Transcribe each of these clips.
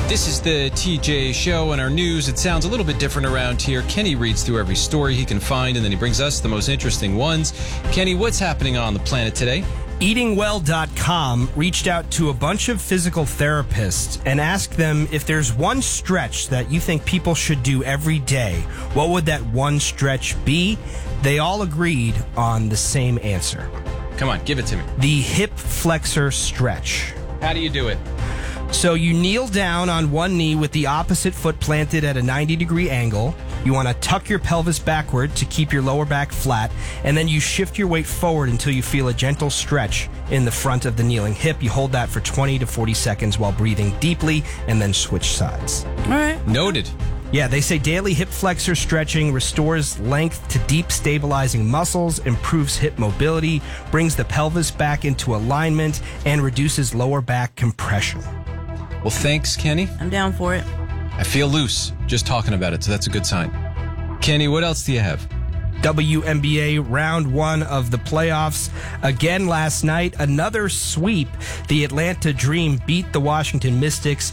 This is the TJ Show. In our news, it sounds a little bit different around here. Kenny reads through every story he can find, and then he brings us the most interesting ones. Kenny, what's happening on the planet today? EatingWell.com reached out to a bunch of physical therapists and asked them if there's one stretch that you think people should do every day, what would that one stretch be? They all agreed on the same answer. Come on, give it to me. The hip flexor stretch. How do you do it? So you kneel down on one knee with the opposite foot planted at a 90-degree angle. You want to tuck your pelvis backward to keep your lower back flat, and then you shift your weight forward until you feel a gentle stretch in the front of the kneeling hip. You hold that for 20 to 40 seconds while breathing deeply, and then switch sides. All right. Noted. Yeah, they say daily hip flexor stretching restores length to deep stabilizing muscles, improves hip mobility, brings the pelvis back into alignment, and reduces lower back compression. Well, thanks, Kenny. I'm down for it. I feel loose just talking about it, so that's a good sign. Kenny, what else do you have? WNBA round one of the playoffs. Again last night, another sweep. The Atlanta Dream beat the Washington Mystics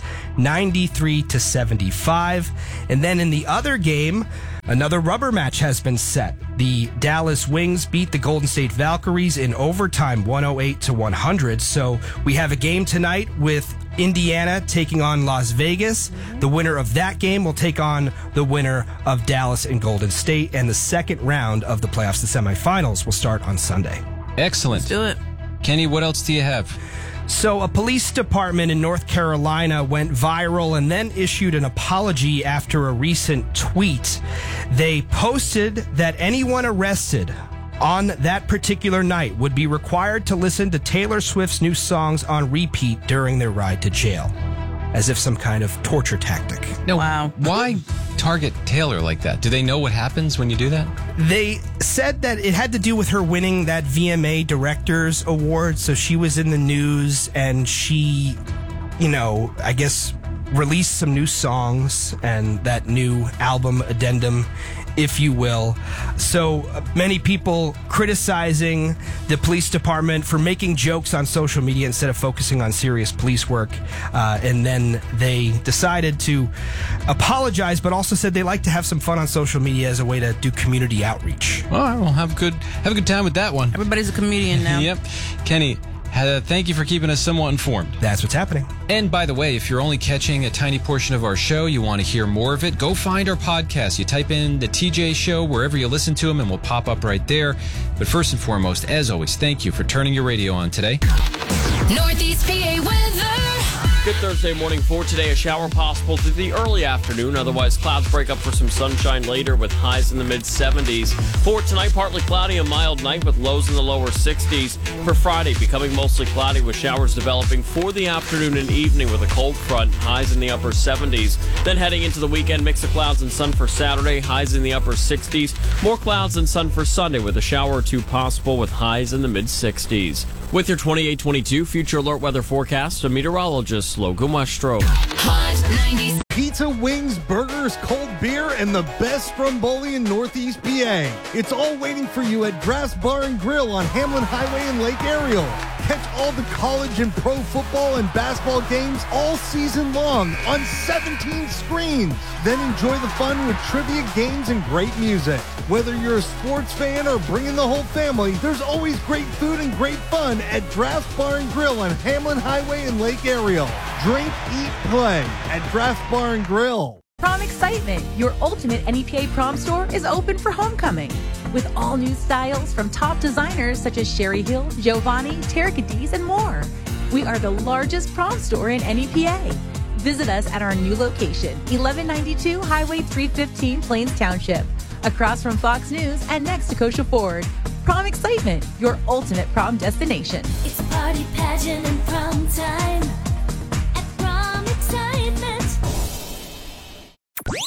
93-75. And then in the other game, another rubber match has been set. The Dallas Wings beat the Golden State Valkyries in overtime 108-100. So we have a game tonight with Indiana taking on Las Vegas. The winner of that game will take on the winner of Dallas and Golden State, and the second round of the playoffs, the semifinals, will start on Sunday. Excellent. Let's do it. Kenny, what else do you have? So a police department in North Carolina went viral and then issued an apology after a recent tweet. They posted that anyone arrested on that particular night would be required to listen to Taylor Swift's new songs on repeat during their ride to jail, as if some kind of torture tactic. No, Wow. Why target Taylor like that? Do they know what happens when you do that? They said that it had to do with her winning that VMA Directors Award, so she was in the news and she, I guess released some new songs and that new album addendum, if you will. So many people criticizing the police department for making jokes on social media instead of focusing on serious police work. And then they decided to apologize, but also said they like to have some fun on social media as a way to do community outreach. All right, well, have a good time with that one. Everybody's a comedian now. Yep. Kenny, thank you for keeping us somewhat informed. That's what's happening. And by the way, if you're only catching a tiny portion of our show, you want to hear more of it, go find our podcast. You type in the TJ Show wherever you listen to them and we'll pop up right there. But first and foremost, as always, thank you for turning your radio on today. Northeast PA weather. Good Thursday morning for today. A shower possible through the early afternoon. Otherwise, clouds break up for some sunshine later with highs in the mid-70s. For tonight, partly cloudy, a mild night with lows in the lower 60s. For Friday, becoming mostly cloudy with showers developing for the afternoon and evening with a cold front, highs in the upper 70s. Then heading into the weekend, mix of clouds and sun for Saturday, highs in the upper 60s. More clouds and sun for Sunday with a shower or two possible with highs in the mid-60s. With your 28-22 Future Alert Weather Forecast, a meteorologist, Logan Westro. Hot 90s. Pizza, wings, burgers, cold beer, and the best stromboli in Northeast PA. It's all waiting for you at Drafts Bar and Grill on Hamlin Highway in Lake Ariel. Catch all the college and pro football and basketball games all season long on 17 screens. Then enjoy the fun with trivia, games, and great music. Whether you're a sports fan or bringing the whole family, there's always great food and great fun at Drafts Bar and Grill on Hamlin Highway in Lake Ariel. Drink, eat, play at Drafts Bar and Grill. Prom Excitement, your ultimate NEPA prom store, is open for homecoming. With all new styles from top designers such as Sherry Hill, Giovanni, Terica D's, and more. We are the largest prom store in NEPA. Visit us at our new location, 1192 Highway 315, Plains Township, across from Fox News and next to Kosher Ford. Prom Excitement, your ultimate prom destination. It's a party pageant and prom time at Prom Excitement. Hot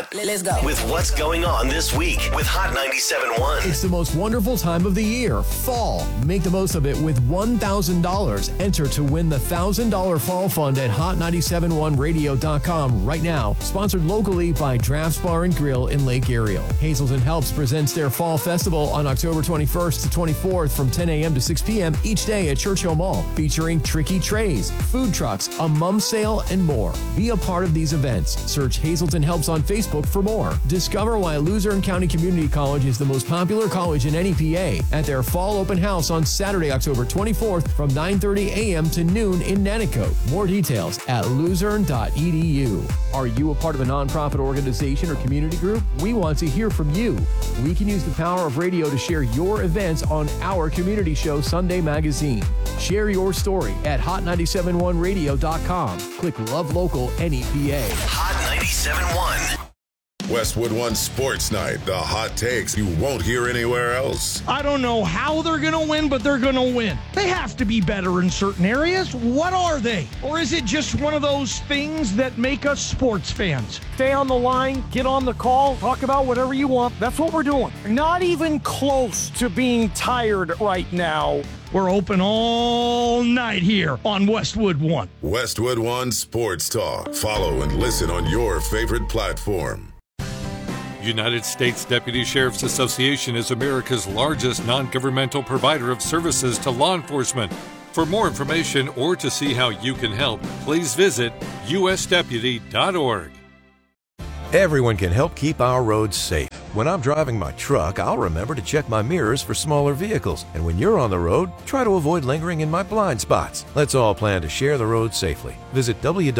hot. Let's go. With what's going on this week with Hot 97.1. It's the most wonderful time of the year, fall. Make the most of it with $1,000. Enter to win the $1,000 Fall Fund at hot971radio.com right now. Sponsored locally by Drafts Bar and Grill in Lake Ariel. Hazelton Helps presents their Fall Festival on October 21st to 24th from 10 a.m. to 6 p.m. each day at Churchill Mall, featuring tricky trays, food trucks, a mum sale, and more. Be a part of these events. Search Hazelton Helps on Facebook for more. Discover why Luzerne County Community College is the most popular college in NEPA at their Fall Open House on Saturday, October 24th from 9:30 a.m. to noon in Nanticoke. More details at luzerne.edu. Are you a part of a nonprofit organization or community group? We want to hear from you. We can use the power of radio to share your events on our community show, Sunday Magazine. Share your story at hot971radio.com. Click Love Local NEPA. Hot 97.1. Westwood One Sports Night, the hot takes you won't hear anywhere else. I don't know how they're going to win, but they're going to win. They have to be better in certain areas. What are they? Or is it just one of those things that make us sports fans? Stay on the line, get on the call, talk about whatever you want. That's what we're doing. Not even close to being tired right now. We're open all night here on Westwood One. Westwood One Sports Talk. Follow and listen on your favorite platform. United States Deputy Sheriff's Association is America's largest non-governmental provider of services to law enforcement. For more information or to see how you can help, please visit usdeputy.org. Everyone can help keep our roads safe. When I'm driving my truck, I'll remember to check my mirrors for smaller vehicles. And when you're on the road, try to avoid lingering in my blind spots. Let's all plan to share the road safely. Visit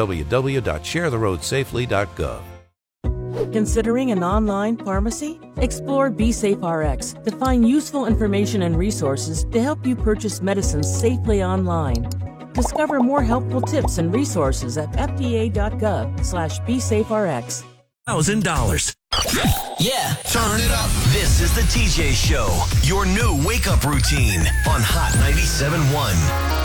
www.sharetheroadsafely.gov. Considering an online pharmacy? Explore BeSafeRx to find useful information and resources to help you purchase medicines safely online. Discover more helpful tips and resources at fda.gov/BeSafeRx. $1,000. Yeah. Turn it up. This is the TJ Show, your new wake-up routine on Hot 97.1.